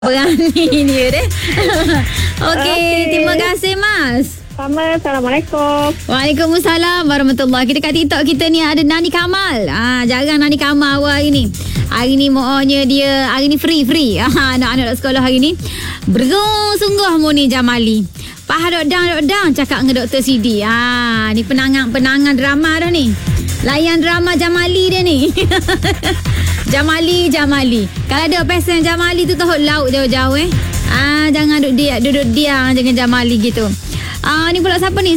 Berani dia deh. Okey, terima kasih Mas. Sama, Assalamualaikum. Waalaikumsalam warahmatullahi. Kita kat TikTok kita ni ada Nani Kamal. Jarang Nani Kamal awal hari ni. Hari ni maunya dia hari ni free. Anak-anak sekolah hari ni. Bersungguh Muni Jamali. Pah dok-dang cakap dengan Dr. Sidi. Ni penangan drama dah ni. Layan drama Jamali dia ni. Jamali. Kalau ada pesen Jamali tu tahu laut jauh-jauh jangan duduk diam dengan Jamali gitu. Ni pula siapa ni?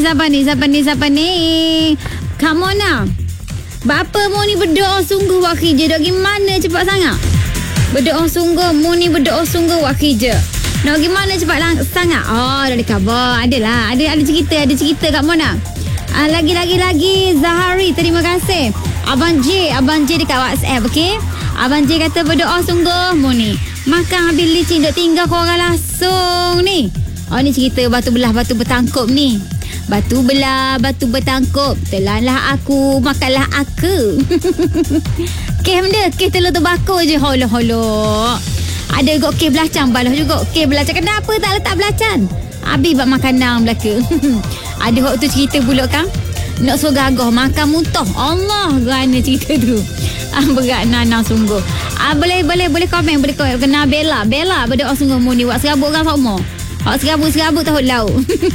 Come on lah. Bapa mu ni berdoa sungguh buat kerja. Dok gimana cepat sangat? Berdoa sungguh, mu ni berdoa sungguh buat kerja. Nak gimana cepat sangat? Dah dikhabar. Adalah. Ada cerita kat mana? Lagi Zahari, terima kasih. Abang J dekat WhatsApp, okey? Abang J kata berdoa sungguh mu ni. Makan habis licin duk tinggal korang langsung ni. Ni cerita batu belah batu bertangkup ni. Batu belah batu bertangkup, telanlah aku, makanlah aku. Kes telur terbakar je. Holo. Ada kot kes belacang, balah juga kes belacang. Kenapa tak letak belacang? Habis buat makanan belaka. Ada waktu cerita pula kan, nak suruh gagah makan muntah. Allah, kerana cerita tu. Berat Nana sungguh. Boleh komen, boleh kena Bella berdoa sungguh mu ni. Wak serabut orang semua. Wak serabut tahu laut.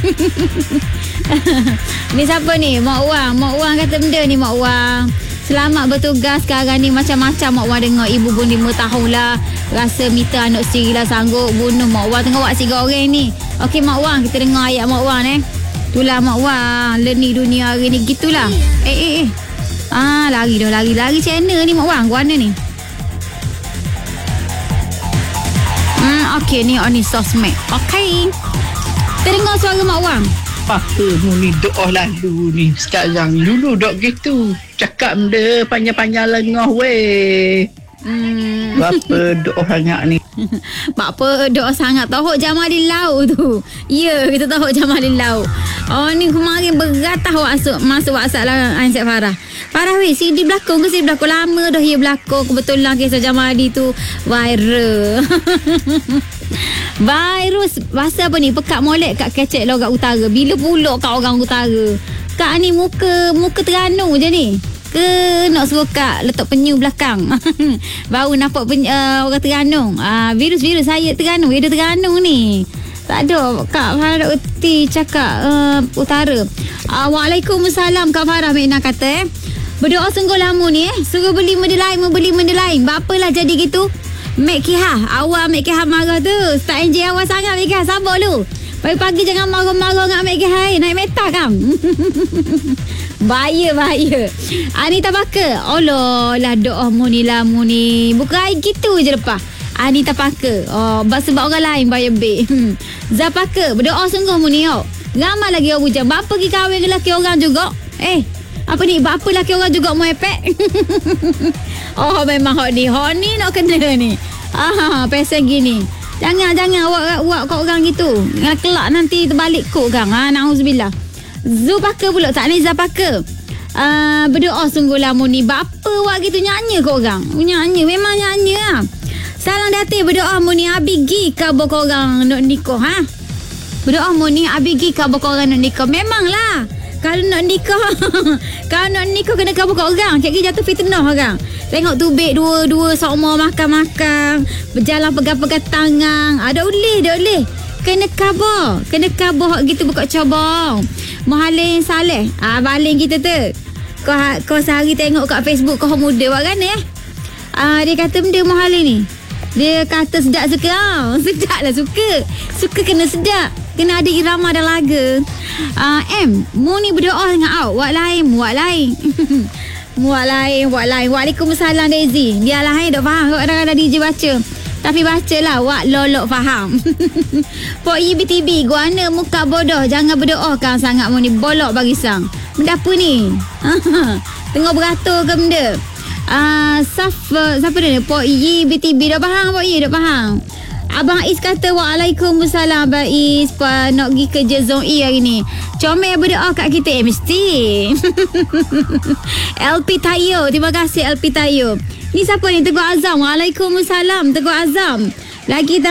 Ni siapa ni? Mak Wang kata benda ni Mak Wang. Selamat bertugas sekarang ni. Macam-macam Mak Wang dengar. Ibu pun 5 tahun lah. Rasa minta anak sendiri lah sanggup bunuh Mak Wang. Tengok wak si goreng ni. Okey Mak Wang, kita dengar ayat Mak Wang Itulah Mak Wang. Learning dunia hari ni gitulah. Lari channel ni Mak Wang. Guana ni. Okey ni ni sosmed. Okey. Kita dengar suara Mak Wang. Apa mu ni doa lalu ni sekarang. Dulu dok gitu. Cakap benda panjang-panjang lengah weh. Bapa doa sangat ni. Bapa doa sangat. Tahu Jamali laut tu. Ya, kita tahu Jamali laut. Ni kemarin beratah masuk WhatsApp lah Aisyah Farah. Farah weh, CD berlakon lama dah ia berlakon. Kebetulan kisah Jamali tu viral. Virus bahasa apa ni? Pekat molek kat kecek logat utara. Bila pula kat orang utara? Kak ni muka Terengganu je ni. Ke nak suruh kak letak penyu belakang. Baru nampak orang Terengganu. Virus saya Terengganu. Dia Terengganu ni. Tak ada. Kak Farah Uti cakap utara. Waalaikumsalam Kak Farah Mekna kata berdoa sungguh lama ni suruh beli benda lain. Bapalah jadi gitu. Mek Kihah. Awal Mek Kihah marah tu. Start enjoy awal sangat Mek Kihah. Sabar lu. Pagi-pagi jangan marah-marah dengan Mek Kihah. Naik meta kan. Bahaya. Anita Pakar. Allah lah doa mu ni. Bukan air gitu je lepas. Anita Pakar. Sebab orang lain bayar bil. Zapakar. Berdoa sungguh mu ni. Ramai lagi orang bujang. Bapa pergi kahwin dengan lelaki orang juga. Apa ni? Bapa lelaki orang juga mu epek. Memang hot ni nak kena ni. Pesen gini. Jangan awak kat orang gitu. Kelak nanti terbalik kot kan. Na'udzubillah. Zupaka pula tak ni Zapaka. Berdoa sungguh lama ni. Bapa awak gitu nyanyi kat orang. Memang nyanyi lah. Salam datin berdoa mu ni abigi khabar korang nak nikah Berdoa mu ni abigi khabar korang nak nikah. Memanglah. Kalau nak nikah kena khabar kat orang. Kira jatuh fitnah orang. Tengok tubik dua sama makan. Berjalan pegang-pegang tangan. Ada boleh. Kena khabar gitu buka cabang. Muhalim Saleh. Baling kita tu. Kau sehari tengok kat Facebook kau muda buat kan dia kata benda Muhalim ni. Dia kata sedap suka. Sedap lah suka kena sedap. Kena ada irama dan laga. Mu ni berdoa dengan awak. Buat lain. Buat lain. Waalaikumsalam Daisy. Biarlah dok faham. Kadang-kadang DJ baca. Tapi bacalah. Wak lolok faham. Pok IBTB. Guana muka bodoh. Jangan berdoa kan sangat mu ni. Bolok barisang. Benda apa ni? Tengah beratur ke benda? Siapa dia ni? Pok IBTB. Dah faham Pok I? Dah faham. Abang Is kata waalaikumsalam Abang Is. Nak pergi kerja Zon E hari ni. Comel berdoa kat kita. Mesti. LP Tayo. Terima kasih LP Tayo. Ni siapa ni? Teguh Azam. Waalaikumsalam Teguh Azam. Lagi